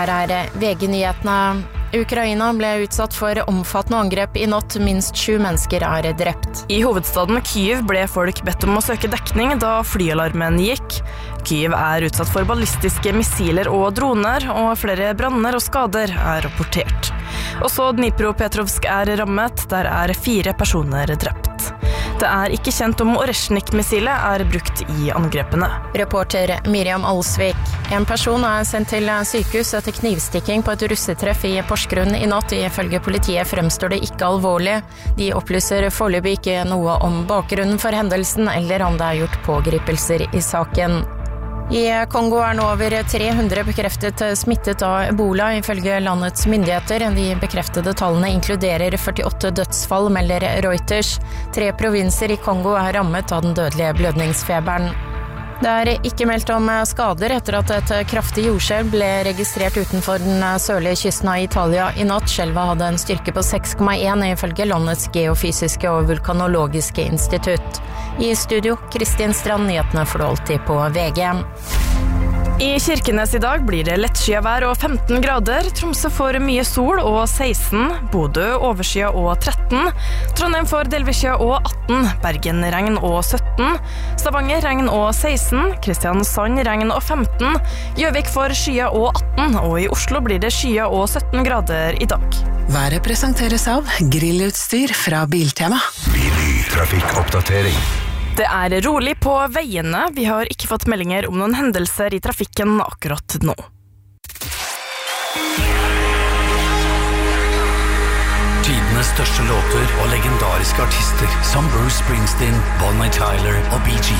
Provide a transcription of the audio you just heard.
Her VG-nyhetene. Ukraina ble utsatt for omfattende angrep I natt. Minst 7 mennesker drept. I hovedstaden Kyiv ble folk bedt om å søke dekning da flyalarmen gikk. Kyiv utsatt for ballistiske missiler og droner, og flere branner og skader rapportert. Også Dnipropetrovsk rammet, der 4 personer drept. Det ikke kjent om Oreshnik-missilet brukt I angrepene. Reporter Miriam Alsvik. En person sendt til sykehus etter knivstikking på et russetreff I Porsgrunn I natt. Ifølge politiet fremstår det ikke alvorlig. De opplyser foreløpig ikke noe om bakgrunnen for hendelsen, eller om det gjort pågripelser I saken. I Kongo nå over 300 bekreftet smittet av Ebola ifølge landets myndigheter. De bekreftede tallene inkluderer 48 dødsfall, melder Reuters. 3 provinser I Kongo rammet av den dødelige blødningsfeberen. Det ikke meldt om skader etter at et kraftig jordskjelv ble registrert utenfor den sørlige kysten av Italia I natt. Skjelvet hadde en styrke på 6,1 ifølge landets geofysiske og vulkanologiske institutt. I studio, Kristin Strand, nyhetene får du alltid på VG. I Kirkenes I dag blir det lettskyet vær og 15 grader. Tromsø får mye sol og 16. Bodø overskyet og 13. Trondheim får delvisskyet og 18. Bergen regn og 17. Stavanger regn og 16. Kristiansand regn og 15. Gjøvik får skyet og 18. Og I Oslo blir det skyet og 17 grader I dag. Været presenteres av grillutstyr fra Biltema. Trafikkoppdatering. Det rolig på veiene. Vi har ikke fått meldinger om noen hendelser I trafikken akkurat nå. Tidenes største låter og legendariske artister som Bruce Springsteen, Bonnie Tyler og Bee Gees.